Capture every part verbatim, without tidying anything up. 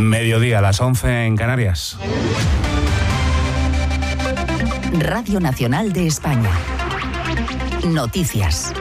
Mediodía, a las once en Canarias. Radio Nacional de España. Noticias.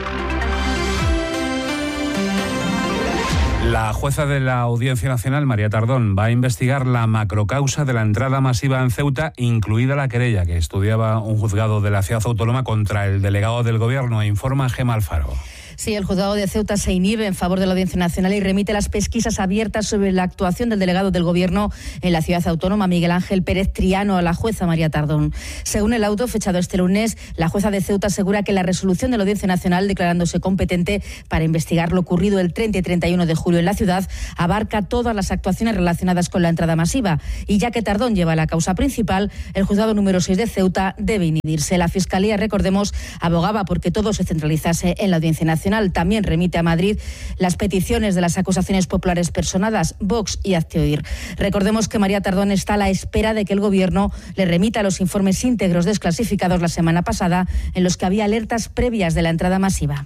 La jueza de la Audiencia Nacional, María Tardón, va a investigar la macrocausa de la entrada masiva en Ceuta, incluida la querella que estudiaba un juzgado de la ciudad autónoma contra el delegado del Gobierno, informa Gemma Alfaro. Sí, el juzgado de Ceuta se inhibe en favor de la Audiencia Nacional y remite las pesquisas abiertas sobre la actuación del delegado del Gobierno en la ciudad autónoma, Miguel Ángel Pérez Triano, a la jueza María Tardón. Según el auto fechado este lunes, la jueza de Ceuta asegura que la resolución de la Audiencia Nacional declarándose competente para investigar lo ocurrido el treinta y treinta y uno de julio en la ciudad abarca todas las actuaciones relacionadas con la entrada masiva. Y ya que Tardón lleva la causa principal, el juzgado número seis de Ceuta debe inhibirse. La Fiscalía, recordemos, abogaba porque todo se centralizase en la Audiencia Nacional. También remite a Madrid las peticiones de las acusaciones populares personadas, Vox y Hazte Oír. Recordemos que María Tardón está a la espera de que el Gobierno le remita los informes íntegros desclasificados la semana pasada, en los que había alertas previas de la entrada masiva.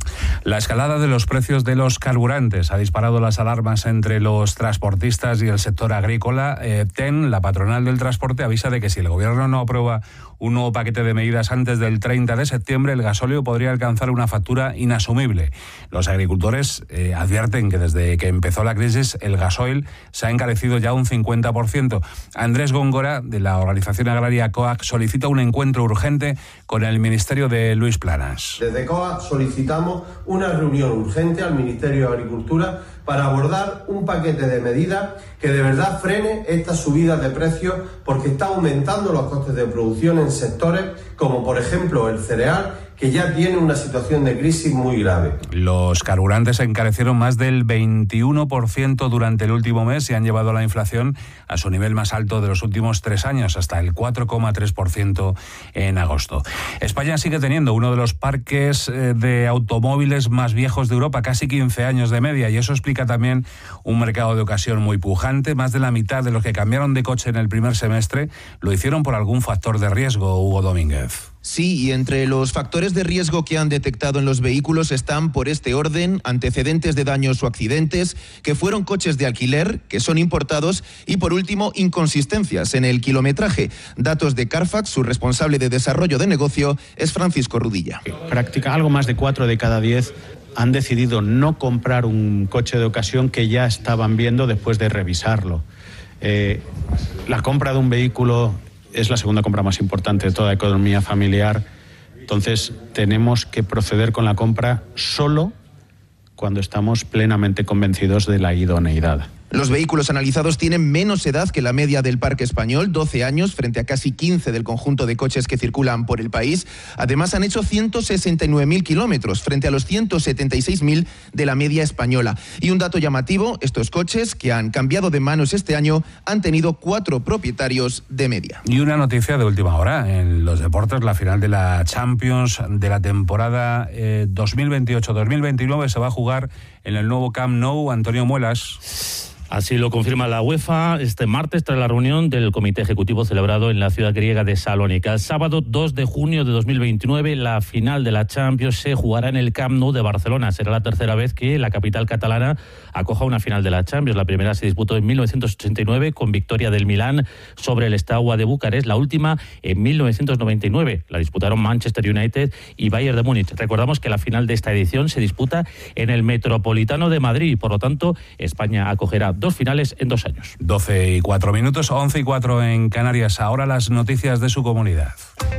La escalada de los precios de los carburantes ha disparado las alarmas entre los transportistas y el sector agrícola. Eh, T E N, la patronal del transporte, avisa de que si el Gobierno no aprueba un nuevo paquete de medidas antes del treinta de septiembre, el gasóleo podría alcanzar una factura inasumible. Los agricultores eh, advierten que desde que empezó la crisis el gasoil se ha encarecido ya un cincuenta por ciento. Andrés Góngora, de la organización agraria COAG, solicita un encuentro urgente con el Ministerio de Luis Planas. Desde COAG solicitamos una reunión urgente al Ministerio de Agricultura para abordar un paquete de medidas que de verdad frene estas subidas de precios, porque está aumentando los costes de producción en sectores como por ejemplo el cereal, que ya tiene una situación de crisis muy grave. Los carburantes se encarecieron más del veintiuno por ciento durante el último mes y han llevado la inflación a su nivel más alto de los últimos tres años, hasta el cuatro coma tres por ciento en agosto. España sigue teniendo uno de los parques de automóviles más viejos de Europa, casi quince años de media, y eso explica también un mercado de ocasión muy pujante. Más de la mitad de los que cambiaron de coche en el primer semestre lo hicieron por algún factor de riesgo, Hugo Domínguez. Sí, y entre los factores de riesgo que han detectado en los vehículos están, por este orden, antecedentes de daños o accidentes, que fueron coches de alquiler, que son importados, y por último, inconsistencias en el kilometraje. Datos de Carfax, su responsable de desarrollo de negocio es Francisco Rudilla. Práctica algo más de cuatro de cada diez han decidido no comprar un coche de ocasión que ya estaban viendo después de revisarlo. Eh, la compra de un vehículo es la segunda compra más importante de toda la economía familiar. Entonces, tenemos que proceder con la compra solo cuando estamos plenamente convencidos de la idoneidad. Los vehículos analizados tienen menos edad que la media del parque español, doce años, frente a casi quince del conjunto de coches que circulan por el país. Además, han hecho ciento sesenta y nueve mil kilómetros, frente a los ciento setenta y seis mil de la media española. Y un dato llamativo, estos coches, que han cambiado de manos este año, han tenido cuatro propietarios de media. Y una noticia de última hora. En los deportes, la final de la Champions de la temporada eh, dos mil veintiocho dos mil veintinueve se va a jugar en el nuevo Camp Nou. Antonio Muelas. Así lo confirma la UEFA este martes tras la reunión del Comité Ejecutivo celebrado en la ciudad griega de Salónica. El sábado dos de junio de dos mil veintinueve, la final de la Champions se jugará en el Camp Nou de Barcelona. Será la tercera vez que la capital catalana acoja una final de la Champions. La primera se disputó en mil novecientos ochenta y nueve con victoria del Milán sobre el Steaua de Bucarest. La última en mil novecientos noventa y nueve. La disputaron Manchester United y Bayern de Múnich. Recordamos que la final de esta edición se disputa en el Metropolitano de Madrid y por lo tanto España acogerá dos finales en dos años. doce y cuatro minutos, once y cuatro en Canarias. Ahora las noticias de su comunidad.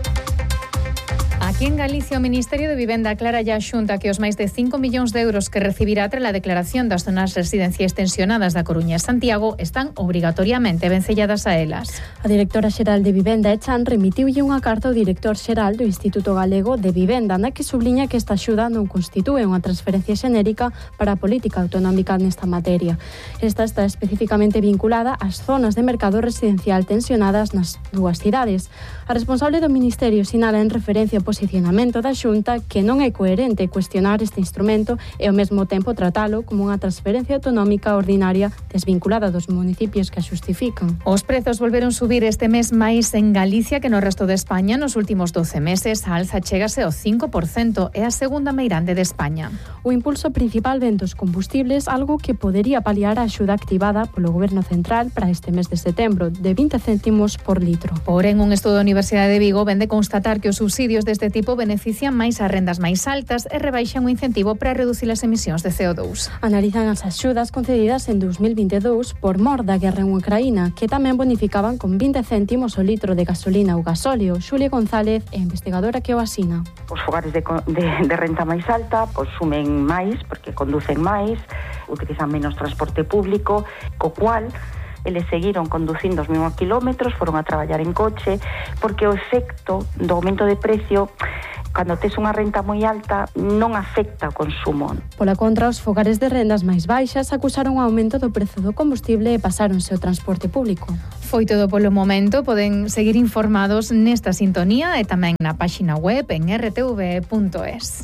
Aquí en Galicia o Ministerio de Vivenda aclara ya a Xunta que os máis de cinco millóns de euros que recibirá tras a declaración das zonas residenciais tensionadas da Coruña e Santiago están obrigatoriamente vencelladas a elas. A directora xeral de Vivenda, Echan, remitiulle unha carta ao director xeral do Instituto Galego de Vivenda, na que subliña que esta axuda non constitúe unha transferencia xenérica para a política autonómica nesta materia. Esta está especificamente vinculada ás zonas de mercado residencial tensionadas nas dúas cidades. A responsable do Ministerio sinala en referencia positiva posicionamento da Xunta que non é coherente cuestionar este instrumento e ao mesmo tempo tratalo como unha transferencia autonómica ordinaria desvinculada dos municipios que a xustifican. Os prezos volveron subir este mes máis en Galicia que no resto de España. Nos últimos doce meses a alza chégase ao cinco por cento, é a segunda meirande de España. O impulso principal vén dos combustibles, algo que podería paliar a axuda activada polo Goberno Central para este mes de setembro, de vinte céntimos por litro. Porén, un estudo da Universidade de Vigo vén de constatar que os subsidios deste tipo benefician máis as rendas máis altas e rebaixan o incentivo para reducir as emisións de C O dos. Analizan as axudas concedidas en dos mil veintidous por mor da guerra en Ucraína, que tamén bonificaban con vinte céntimos o litro de gasolina ou gasóleo. Xulia González é investigadora que o asina. Os fogares de, de, de renta máis alta consumen máis porque conducen máis, utilizan menos transporte público, co cual eles seguiron conducindo os mesmos kilómetros, foron a traballar en coche, porque o efecto do aumento de precio, cando tes unha renta moi alta, non afecta o consumo. Pola contra, os fogares de rendas máis baixas acusaron o aumento do prezo do combustible e pasáronse ao transporte público. Foi todo polo momento. Poden seguir informados nesta sintonía e tamén na páxina web en r t v punto es.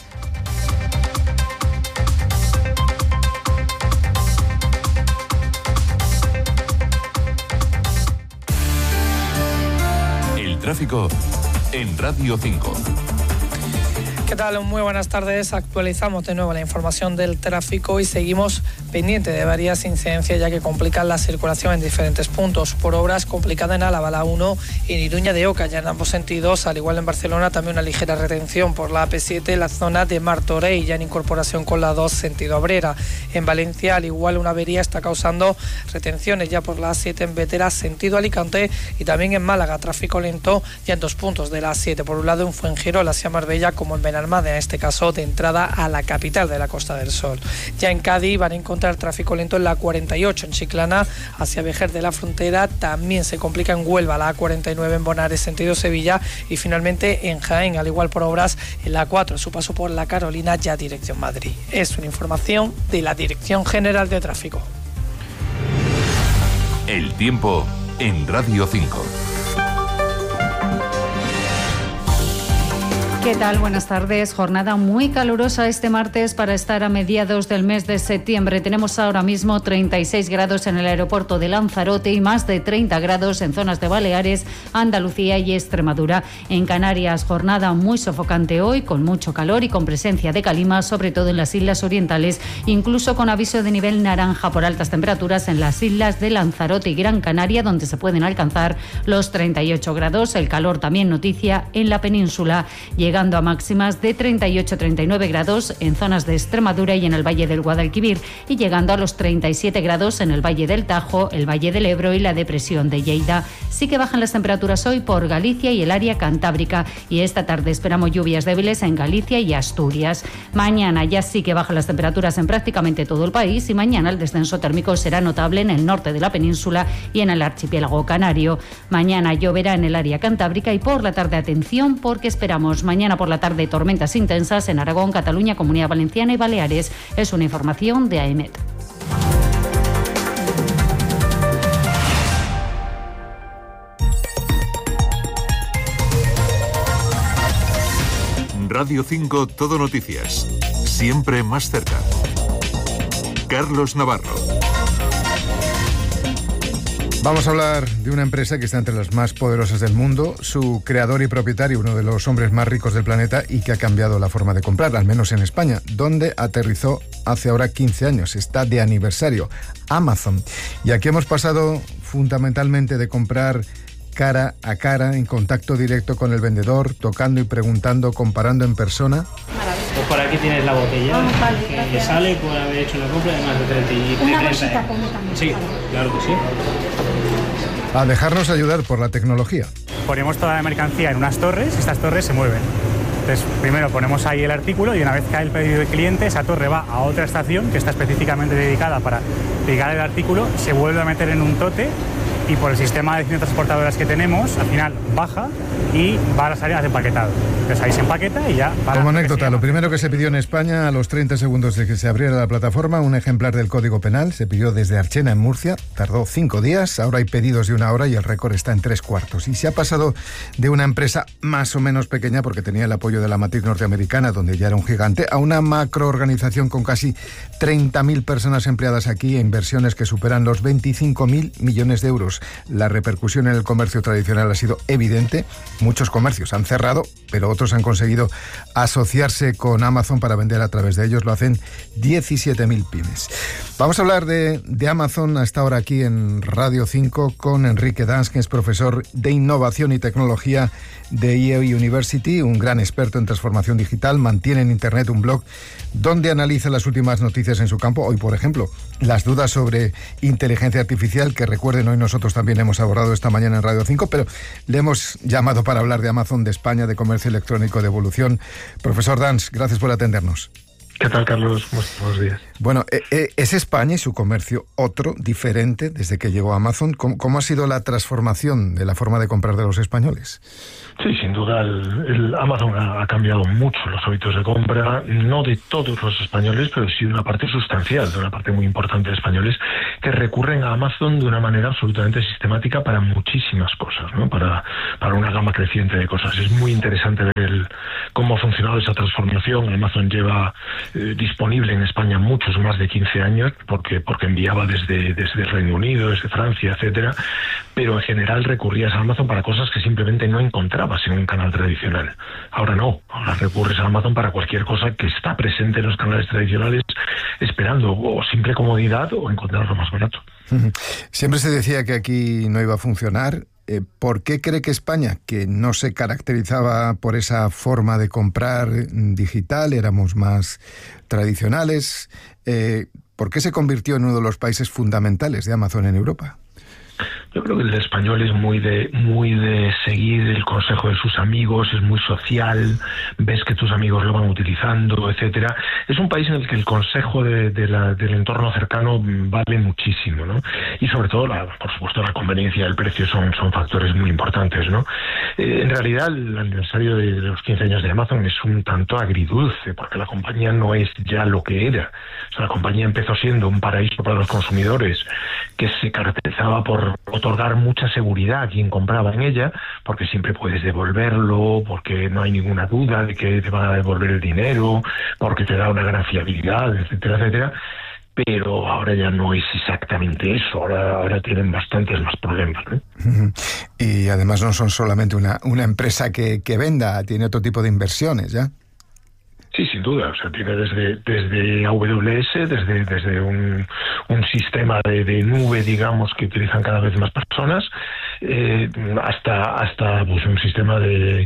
Tráfico en Radio cinco. ¿Qué tal? Muy buenas tardes. Actualizamos de nuevo la información del tráfico y seguimos pendiente de varias incidencias ya que complican la circulación en diferentes puntos. Por obras complicada en Álava, la uno, y en Iruña de Oca, ya en ambos sentidos, al igual en Barcelona también una ligera retención por la A P siete en la zona de Martorell, ya en incorporación con la dos sentido Abrera. En Valencia, al igual, una avería está causando retenciones ya por la A siete en Vetera, sentido Alicante, y también en Málaga, tráfico lento ya en dos puntos de la A siete. Por un lado en Fuengirola hacia Marbella, como en Benalmádena, en este caso de entrada a la capital de la Costa del Sol. Ya en Cádiz van a encontrar tráfico lento en la cuarenta y ocho en Chiclana hacia Vejer de la Frontera, también se complica en Huelva la A cuarenta y nueve en Bonares sentido Sevilla, y finalmente en Jaén, al igual por obras en la cuatro, su paso por la Carolina ya dirección Madrid. Es una información de la Dirección General de Tráfico. El tiempo en Radio cinco. ¿Qué tal? Buenas tardes. Jornada muy calurosa este martes para estar a mediados del mes de septiembre. Tenemos ahora mismo treinta y seis grados en el aeropuerto de Lanzarote y más de treinta grados en zonas de Baleares, Andalucía y Extremadura. En Canarias, jornada muy sofocante hoy, con mucho calor y con presencia de calima, sobre todo en las islas orientales, incluso con aviso de nivel naranja por altas temperaturas en las islas de Lanzarote y Gran Canaria, donde se pueden alcanzar los treinta y ocho grados. El calor también noticia en la península, llegando a máximas de treinta y ocho a treinta y nueve grados en zonas de Extremadura y en el Valle del Guadalquivir, y llegando a los treinta y siete grados en el Valle del Tajo, el Valle del Ebro y la depresión de Lleida. Sí que bajan las temperaturas hoy por Galicia y el área cantábrica, y esta tarde esperamos lluvias débiles en Galicia y Asturias. Mañana ya sí que bajan las temperaturas en prácticamente todo el país, y mañana el descenso térmico será notable en el norte de la península y en el archipiélago canario. Mañana lloverá en el área cantábrica, y por la tarde atención porque esperamos mañana Mañana por la tarde tormentas intensas en Aragón, Cataluña, Comunidad Valenciana y Baleares. Es una información de AEMET. Radio cinco Todo Noticias. Siempre más cerca. Carlos Navarro. Vamos a hablar de una empresa que está entre las más poderosas del mundo, su creador y propietario, uno de los hombres más ricos del planeta, y que ha cambiado la forma de comprar, al menos en España, donde aterrizó hace ahora quince años. Está de aniversario, Amazon. Y aquí hemos pasado fundamentalmente de comprar cara a cara, en contacto directo con el vendedor, tocando y preguntando, comparando en persona. Pues por aquí tienes la botella, oh, vale, que sale por haber hecho una compra de más de treinta y tres. Una bolsita también. Sí, claro que sí. A dejarnos ayudar por la tecnología. Ponemos toda la mercancía en unas torres y estas torres se mueven. Entonces, primero ponemos ahí el artículo, y una vez cae el pedido del cliente, esa torre va a otra estación que está específicamente dedicada para picar el artículo, se vuelve a meter en un tote y por el sistema de cien transportadoras que tenemos, al final baja y va a las áreas de empaquetado. Entonces ahí se empaqueta y ya va. Como anécdota, lo primero que se pidió en España a los treinta segundos de que se abriera la plataforma, un ejemplar del Código Penal, se pidió desde Archena en Murcia, tardó cinco días, ahora hay pedidos de una hora y el récord está en tres cuartos. Y se ha pasado de una empresa más o menos pequeña, porque tenía el apoyo de la matriz norteamericana, donde ya era un gigante, a una macroorganización con casi treinta mil personas empleadas aquí e inversiones que superan los veinticinco mil millones de euros. La repercusión en el comercio tradicional ha sido evidente. Muchos comercios han cerrado, pero otros han conseguido asociarse con Amazon para vender a través de ellos. Lo hacen diecisiete mil pymes. Vamos a hablar de, de Amazon a esta hora aquí en Radio cinco con Enrique Dans, que es profesor de Innovación y Tecnología de Yale University, un gran experto en transformación digital. Mantiene en Internet un blog donde analiza las últimas noticias en su campo. Hoy, por ejemplo, las dudas sobre inteligencia artificial, que recuerden, hoy nosotros también hemos abordado esta mañana en Radio cinco, pero le hemos llamado para hablar de Amazon, de España, de comercio electrónico, de evolución. Profesor Dans, gracias por atendernos. ¿Qué tal, Carlos? Buenos días. Bueno, ¿es España y su comercio otro, diferente, desde que llegó Amazon? ¿Cómo, cómo ha sido la transformación de la forma de comprar de los españoles? Sí, sin duda, el, el Amazon ha, ha cambiado mucho los hábitos de compra, no de todos los españoles, pero sí de una parte sustancial, de una parte muy importante de españoles que recurren a Amazon de una manera absolutamente sistemática para muchísimas cosas, ¿no? Para, para una gama creciente de cosas. Es muy interesante ver el, cómo ha funcionado esa transformación. Amazon lleva eh, disponible en España muchos más de quince años, porque, porque enviaba desde, desde el Reino Unido, desde Francia, etcétera, pero en general recurrías a Amazon para cosas que simplemente no encontrabas en un canal tradicional. Ahora no, ahora recurres a Amazon para cualquier cosa que está presente en los canales tradicionales, esperando o simple comodidad o encontrarlo más barato. Siempre se decía que aquí no iba a funcionar. Eh, ¿Por qué cree que España, que no se caracterizaba por esa forma de comprar digital, éramos más tradicionales, eh, ¿por qué se convirtió en uno de los países fundamentales de Amazon en Europa? Yo creo que el español es muy de muy de seguir el consejo de sus amigos, es muy social, ves que tus amigos lo van utilizando, etcétera. Es un país en el que el consejo de, de la, del entorno cercano vale muchísimo, ¿no? Y sobre todo, la, por supuesto, la conveniencia y el precio son, son factores muy importantes, ¿no? Eh, en realidad, el aniversario de, de los quince años de Amazon es un tanto agridulce, porque la compañía no es ya lo que era. O sea, la compañía empezó siendo un paraíso para los consumidores que se caracterizaba por otorgar mucha seguridad a quien compraba en ella, porque siempre puedes devolverlo, porque no hay ninguna duda de que te van a devolver el dinero, porque te da una gran fiabilidad, etcétera, etcétera. Pero ahora ya no es exactamente eso, ahora, ahora tienen bastantes más problemas, ¿no? Y además no son solamente una, una empresa que, que venda, tiene otro tipo de inversiones, ¿ya? Sí, sin duda. O sea, tiene desde desde A W S, desde desde un, un sistema de, de nube, digamos, que utilizan cada vez más personas, eh, hasta hasta pues un sistema de,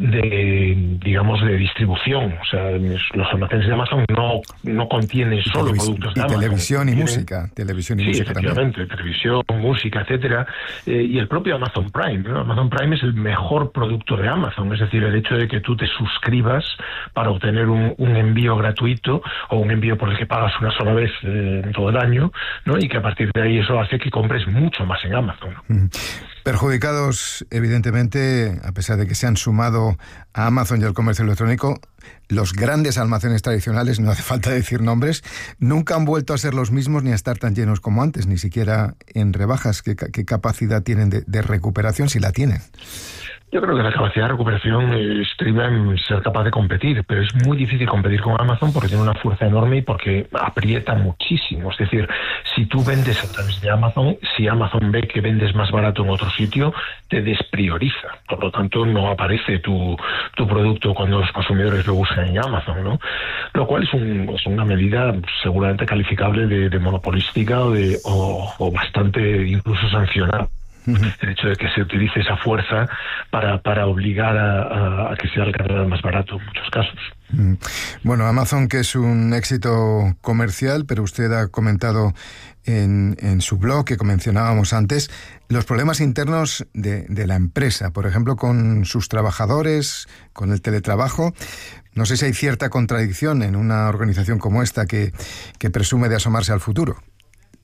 de digamos de distribución. O sea, los almacenes de Amazon no no contienen solo productos de y Amazon. Televisión y tienen, música, televisión y sí, música efectivamente, también. televisión, música, etcétera, eh, y el propio Amazon Prime, ¿no? Amazon Prime es el mejor producto de Amazon, es decir, el hecho de que tú te suscribas para obtener un Un, un envío gratuito o un envío por el que pagas una sola vez eh, todo el año, ¿no? Y que a partir de ahí eso hace que compres mucho más en Amazon, ¿no? Perjudicados, evidentemente, a pesar de que se han sumado a Amazon y al comercio electrónico, los grandes almacenes tradicionales, no hace falta decir nombres, nunca han vuelto a ser los mismos ni a estar tan llenos como antes, ni siquiera en rebajas. ¿Qué, qué capacidad tienen de, de recuperación, si la tienen? Yo creo que la capacidad de recuperación estriba en ser capaz de competir, pero es muy difícil competir con Amazon porque tiene una fuerza enorme y porque aprieta muchísimo. Es decir, si tú vendes a través de Amazon, si Amazon ve que vendes más barato en otro sitio, te desprioriza. Por lo tanto, no aparece tu, tu producto cuando los consumidores lo buscan en Amazon, ¿no? Lo cual es, un, es una medida seguramente calificable de, de monopolística o, de, o, o bastante incluso sancionada. El hecho de que se utilice esa fuerza para, para obligar a, a, a que sea el canal más barato en muchos casos. Bueno, Amazon, que es un éxito comercial, pero usted ha comentado en, en su blog, que mencionábamos antes, los problemas internos de, de la empresa, por ejemplo, con sus trabajadores, con el teletrabajo. No sé si hay cierta contradicción en una organización como esta que, que presume de asomarse al futuro.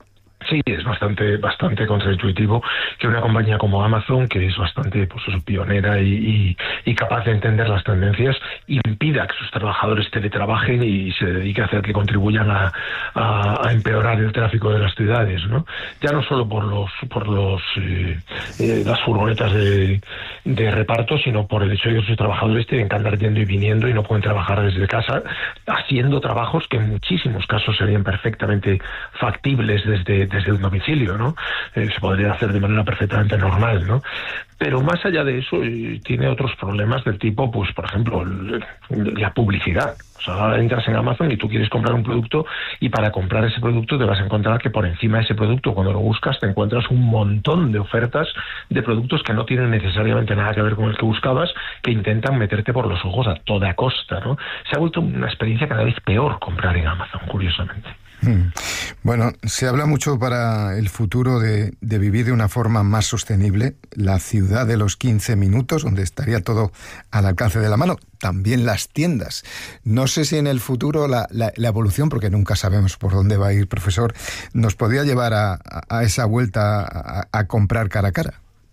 Sí, es bastante bastante contraintuitivo que una compañía como Amazon, que es bastante pues eso, pionera y, y, y capaz de entender las tendencias, impida que sus trabajadores teletrabajen y se dedique a hacer que contribuyan a, a, a empeorar el tráfico de las ciudades, ¿no? Ya no solo por los por los eh, eh, las furgonetas de, de reparto, sino por el hecho de que sus trabajadores tienen que andar yendo y viniendo y no pueden trabajar desde casa, haciendo trabajos que en muchísimos casos serían perfectamente factibles desde desde un domicilio, ¿no? Eh, se podría hacer de manera perfectamente normal, ¿no? Pero más allá de eso, eh, tiene otros problemas del tipo, pues, por ejemplo, el, la publicidad. O sea, ahora entras en Amazon y tú quieres comprar un producto y para comprar ese producto te vas a encontrar que por encima de ese producto, cuando lo buscas, te encuentras un montón de ofertas de productos que no tienen necesariamente nada que ver con el que buscabas, que intentan meterte por los ojos a toda costa, ¿no? Se ha vuelto una experiencia cada vez peor comprar en Amazon, curiosamente. Hmm. Bueno, se habla mucho para el futuro de, de vivir de una forma más sostenible, la ciudad de los quince minutos, donde estaría todo al alcance de la mano, también las tiendas. No sé si en el futuro la, la, la evolución, porque nunca sabemos por dónde va a ir, profesor, nos podría llevar a, a esa vuelta a, a comprar cara a cara.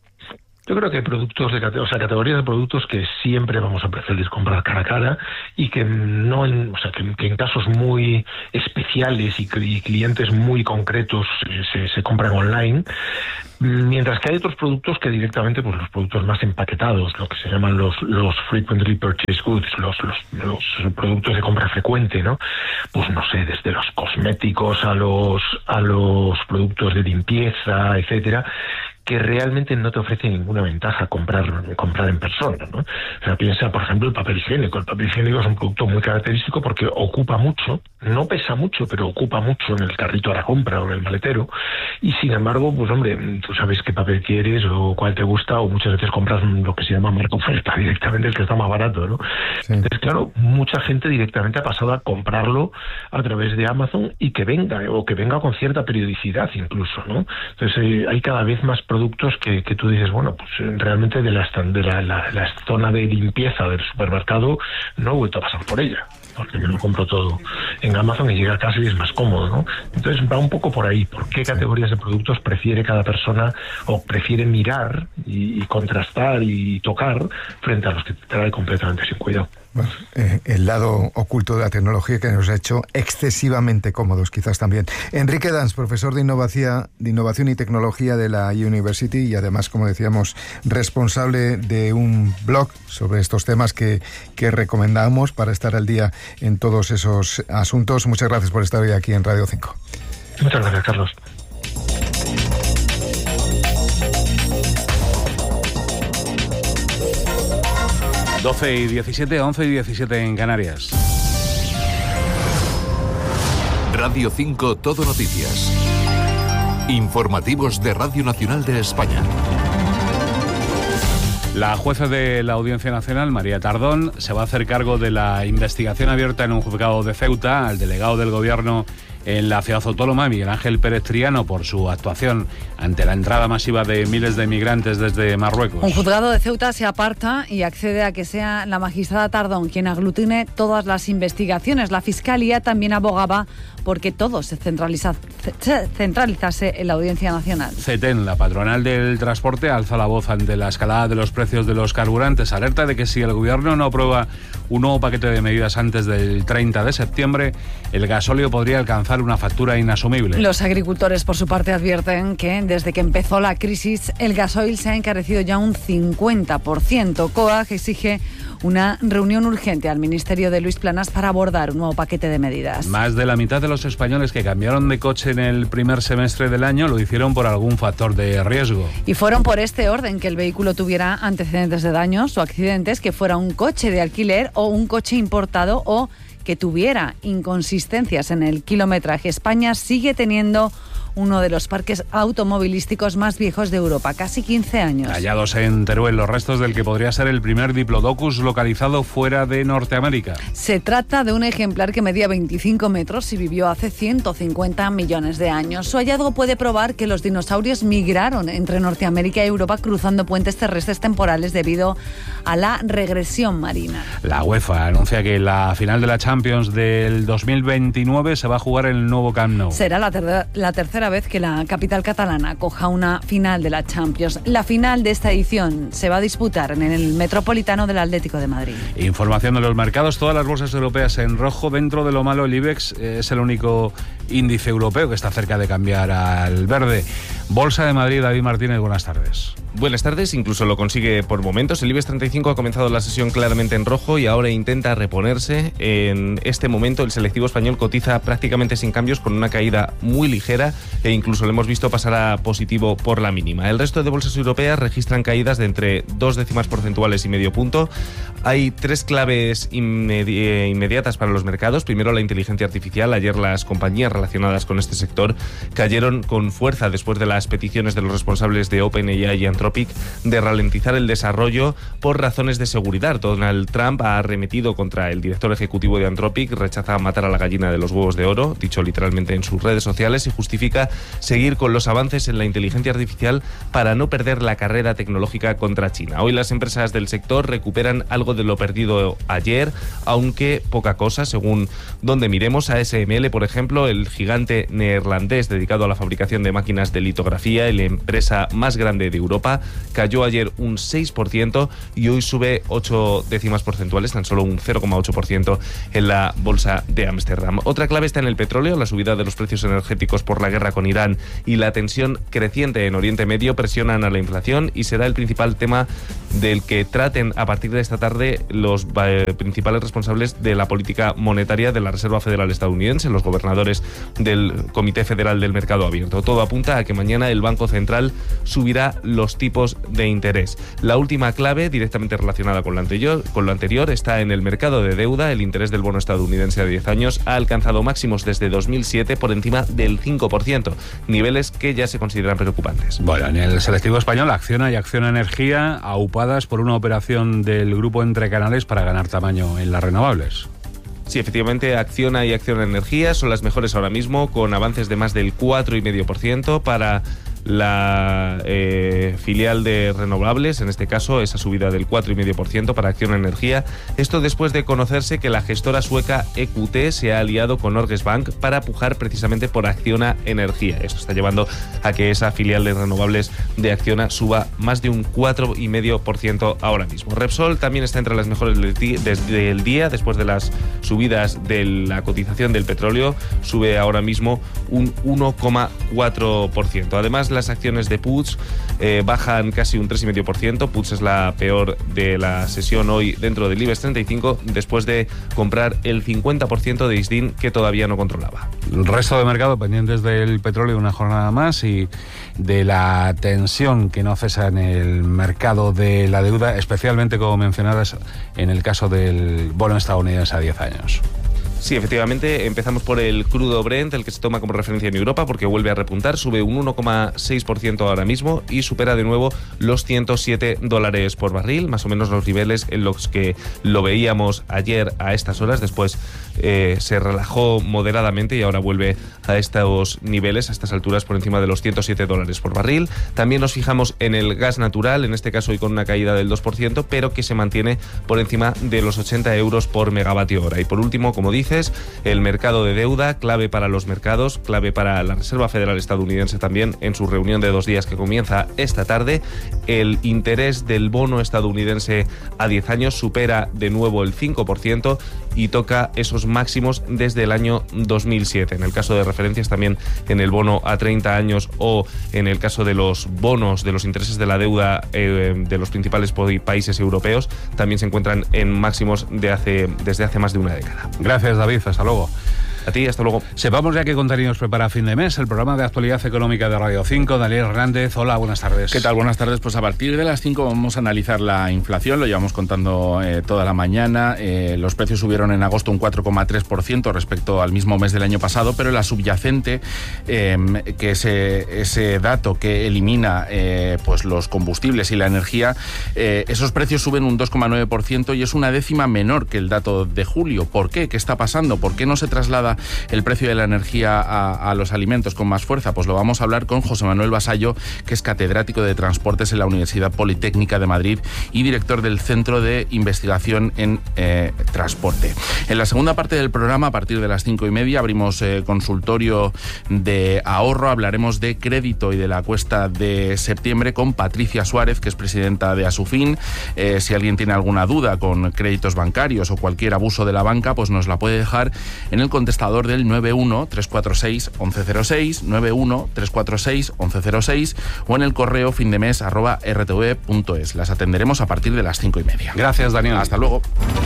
Yo creo que hay productos, de, o sea, categorías de productos que siempre vamos a preferir comprar cara a cara y que no, en, o sea, que, que en casos muy especiales y, y clientes muy concretos se, se compran online, mientras que hay otros productos que directamente, pues los productos más empaquetados, lo que se llaman los los frequently purchased goods, los los, los productos de compra frecuente, ¿no? Pues no sé, desde los cosméticos a los a los productos de limpieza, etcétera, que realmente no te ofrece ninguna ventaja comprar comprar en persona, ¿no? O sea, piensa, por ejemplo, el papel higiénico. El papel higiénico es un producto muy característico porque ocupa mucho, no pesa mucho, pero ocupa mucho en el carrito a la compra o en el maletero, y sin embargo, pues hombre, tú sabes qué papel quieres o cuál te gusta, o muchas veces compras lo que se llama marca oferta directamente, el que está más barato, ¿no? Sí. Entonces, claro, mucha gente directamente ha pasado a comprarlo a través de Amazon y que venga, o que venga con cierta periodicidad incluso, ¿no? Entonces, eh, hay cada vez más productos que, que tú dices, bueno, pues realmente de, la, de la, la, la zona de limpieza del supermercado no he vuelto a pasar por ella, porque me lo compro todo en Amazon y llega a casa y es más cómodo, ¿no? Entonces va un poco por ahí, por qué categorías de productos prefiere cada persona o prefiere mirar y, y contrastar y tocar frente a los que te trae completamente sin cuidado. Bueno, eh, el lado oculto de la tecnología que nos ha hecho excesivamente cómodos, quizás también. Enrique Dans, profesor de innovación, de innovación y tecnología de la University y además, como decíamos, responsable de un blog sobre estos temas que, que recomendamos para estar al día en todos esos asuntos. Muchas gracias por estar hoy aquí en Radio cinco. Muchas gracias, Carlos. doce y diecisiete, once y diecisiete en Canarias. Radio cinco Todo Noticias. Informativos de Radio Nacional de España. La jueza de la Audiencia Nacional, María Tardón, se va a hacer cargo de la investigación abierta en un juzgado de Ceuta al delegado del Gobierno en la ciudad autónoma, Miguel Ángel Pérez Triano, por su actuación ante la entrada masiva de miles de migrantes desde Marruecos. Un juzgado de Ceuta se aparta y accede a que sea la magistrada Tardón quien aglutine todas las investigaciones. La Fiscalía también abogaba porque todo se, centraliza, se centralizase en la Audiencia Nacional. CETEN, la patronal del transporte, alza la voz ante la escalada de los precios de los carburantes. Alerta de que si el Gobierno no aprueba un nuevo paquete de medidas antes del treinta de septiembre, el gasóleo podría alcanzar una factura inasumible. Los agricultores, por su parte, advierten que desde que empezó la crisis el gasoil se ha encarecido ya un cincuenta por ciento. COAG exige una reunión urgente al Ministerio de Luis Planas para abordar un nuevo paquete de medidas. Más de la mitad de los españoles que cambiaron de coche en el primer semestre del año lo hicieron por algún factor de riesgo. Y fueron por este orden: que el vehículo tuviera antecedentes de daños o accidentes, que fuera un coche de alquiler o un coche importado o que tuviera inconsistencias en el kilometraje. España sigue teniendo uno de los parques automovilísticos más viejos de Europa, casi quince años. Hallados en Teruel los restos del que podría ser el primer Diplodocus localizado fuera de Norteamérica. Se trata de un ejemplar que medía veinticinco metros y vivió hace ciento cincuenta millones de años. Su hallazgo puede probar que los dinosaurios migraron entre Norteamérica y Europa cruzando puentes terrestres temporales debido a la regresión marina. La UEFA anuncia que la final de la Champions del dos mil veintinueve se va a jugar en el nuevo Camp Nou. Será la, ter- la tercera primera vez que la capital catalana acoja una final de la Champions. La final de esta edición se va a disputar en el Metropolitano del Atlético de Madrid. Información de los mercados, todas las bolsas europeas en rojo. Dentro de lo malo, el IBEX es el único índice europeo que está cerca de cambiar al verde. Bolsa de Madrid, David Martínez, buenas tardes. Buenas tardes, incluso lo consigue por momentos. El IBEX treinta y cinco ha comenzado la sesión claramente en rojo y ahora intenta reponerse. En este momento el selectivo español cotiza prácticamente sin cambios, con una caída muy ligera, e incluso lo hemos visto pasar a positivo por la mínima. El resto de bolsas europeas registran caídas de entre dos décimas porcentuales y medio punto. Hay tres claves inmedi- inmediatas para los mercados. Primero, la inteligencia artificial. Ayer las compañías relacionadas con este sector cayeron con fuerza después de las peticiones de los responsables de OpenAI y Anthropic de ralentizar el desarrollo por razones de seguridad. Donald Trump ha arremetido contra el director ejecutivo de Anthropic, rechaza matar a la gallina de los huevos de oro, dicho literalmente en sus redes sociales, y justifica seguir con los avances en la inteligencia artificial para no perder la carrera tecnológica contra China. Hoy las empresas del sector recuperan algo de lo perdido ayer, aunque poca cosa, según donde miremos. A S M L, por ejemplo, el gigante neerlandés dedicado a la fabricación de máquinas de litografía y la empresa más grande de Europa, cayó ayer un seis por ciento y hoy sube ocho décimas porcentuales, tan solo un cero coma ocho por ciento en la bolsa de Ámsterdam. Otra clave está en el petróleo. La subida de los precios energéticos por la guerra con Irán y la tensión creciente en Oriente Medio presionan a la inflación y será el principal tema del que traten a partir de esta tarde los eh, principales responsables de la política monetaria de la Reserva Federal estadounidense, los gobernadores del Comité Federal del Mercado Abierto. Todo apunta a que mañana el Banco Central subirá los tipos de interés. La última clave, directamente relacionada con lo anterior, con lo anterior, está en el mercado de deuda. El interés del bono estadounidense a diez años ha alcanzado máximos desde dos mil siete por encima del cinco por ciento, niveles que ya se consideran preocupantes. Bueno, en el selectivo español, Acciona y Acciona Energía aupadas por una operación del grupo Entre Canales para ganar tamaño en las renovables. Sí, efectivamente, Acciona y Acciona Energía son las mejores ahora mismo, con avances de más del cuatro coma cinco por ciento para la eh, filial de renovables, en este caso esa subida del cuatro coma cinco por ciento para Acciona Energía. Esto después de conocerse que la gestora sueca E Q T se ha aliado con Norges Bank para pujar precisamente por Acciona Energía. Esto está llevando a que esa filial de renovables de Acciona suba más de un cuatro coma cinco por ciento ahora mismo. Repsol también está entre las mejores desde el día, después de las subidas de la cotización del petróleo, sube ahora mismo un uno coma cuatro por ciento. Además, las acciones de Puig eh, bajan casi un tres coma cinco por ciento. Puig es la peor de la sesión hoy dentro del IBEX treinta y cinco, después de comprar el cincuenta por ciento de Isdin, que todavía no controlaba. El resto de mercado pendientes del petróleo una jornada más y de la tensión que no cesa en el mercado de la deuda, especialmente, como mencionabas, en el caso del bono estadounidense a diez años. Sí, efectivamente, empezamos por el crudo Brent, el que se toma como referencia en Europa, porque vuelve a repuntar, sube un uno coma seis por ciento ahora mismo y supera de nuevo los ciento siete dólares por barril, más o menos los niveles en los que lo veíamos ayer a estas horas. Después eh, se relajó moderadamente y ahora vuelve a estos niveles, a estas alturas, por encima de los ciento siete dólares por barril. También nos fijamos en el gas natural, en este caso hoy con una caída del dos por ciento, pero que se mantiene por encima de los ochenta euros por megavatio hora. Y por último, como dice, el mercado de deuda, clave para los mercados, clave para la Reserva Federal estadounidense también en su reunión de dos días que comienza esta tarde. El interés del bono estadounidense a diez años supera de nuevo el cinco por ciento y toca esos máximos desde el año dos mil siete. En el caso de referencias, también en el bono a treinta años o en el caso de los bonos de los intereses de la deuda eh, de los principales países europeos, también se encuentran en máximos de hace, desde hace más de una década. Gracias, David. Hasta luego. A ti, hasta luego. Sepamos ya qué contenidos prepara a fin de mes el programa de actualidad económica de Radio cinco. Daniel Hernández, hola, buenas tardes. ¿Qué tal? Buenas tardes. Pues a partir de las cinco vamos a analizar la inflación, lo llevamos contando eh, toda la mañana. Eh, los precios subieron en agosto un cuatro coma tres por ciento respecto al mismo mes del año pasado, pero la subyacente, eh, que es ese, ese dato que elimina eh, pues los combustibles y la energía, eh, esos precios suben un dos coma nueve por ciento y es una décima menor que el dato de julio. ¿Por qué? ¿Qué está pasando? ¿Por qué no se traslada afecta el precio de la energía a, a los alimentos con más fuerza? Pues lo vamos a hablar con José Manuel Basallo, que es catedrático de Transportes en la Universidad Politécnica de Madrid y director del Centro de Investigación en eh, Transporte. En la segunda parte del programa, a partir de las cinco y media, abrimos eh, consultorio de ahorro. Hablaremos de crédito y de la cuesta de septiembre con Patricia Suárez, que es presidenta de Asufin. Eh, si alguien tiene alguna duda con créditos bancarios o cualquier abuso de la banca, pues nos la puede dejar en el contestador del nueve uno tres cuatro seis once cero seis, nueve uno tres cuatro seis once cero seis o en el correo findemes arroba r t v punto es. Las atenderemos a partir de las cinco y media. Gracias, Daniel. Hasta luego.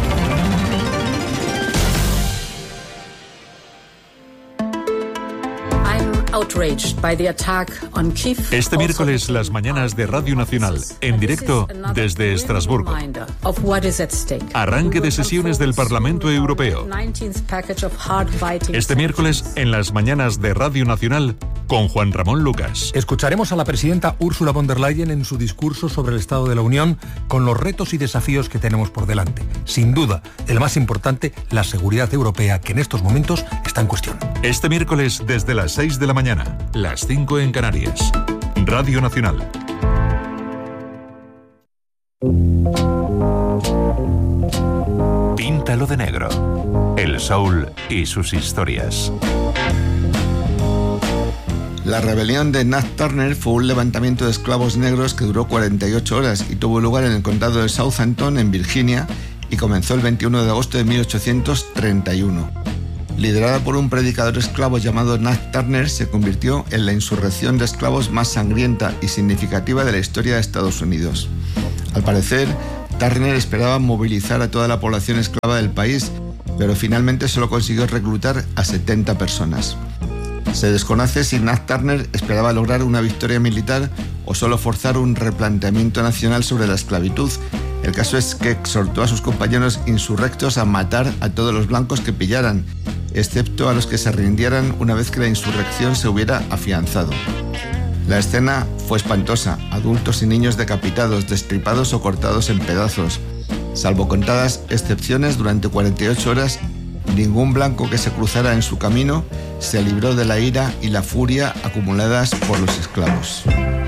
Este miércoles, las mañanas de Radio Nacional, en directo desde Estrasburgo. Arranque de sesiones del Parlamento Europeo. Este miércoles, en las mañanas de Radio Nacional, con Juan Ramón Lucas. Escucharemos a la presidenta Ursula von der Leyen en su discurso sobre el Estado de la Unión, con los retos y desafíos que tenemos por delante. Sin duda, el más importante, la seguridad europea, que en estos momentos está en cuestión. Este miércoles, desde las seis de la mañana, las cinco en Canarias. Radio Nacional. Píntalo de negro. El soul y sus historias. La rebelión de Nat Turner fue un levantamiento de esclavos negros que duró cuarenta y ocho horas y tuvo lugar en el condado de Southampton, en Virginia, y comenzó el veintiuno de agosto de mil ochocientos treinta y uno. Liderada por un predicador esclavo llamado Nat Turner, se convirtió en la insurrección de esclavos más sangrienta y significativa de la historia de Estados Unidos. Al parecer, Turner esperaba movilizar a toda la población esclava del país, pero finalmente solo consiguió reclutar a setenta personas. Se desconoce si Nat Turner esperaba lograr una victoria militar o solo forzar un replanteamiento nacional sobre la esclavitud. El caso es que exhortó a sus compañeros insurrectos a matar a todos los blancos que pillaran, excepto a los que se rindieran una vez que la insurrección se hubiera afianzado. La escena fue espantosa: adultos y niños decapitados, destripados o cortados en pedazos. Salvo contadas excepciones, durante cuarenta y ocho horas, ningún blanco que se cruzara en su camino se libró de la ira y la furia acumuladas por los esclavos.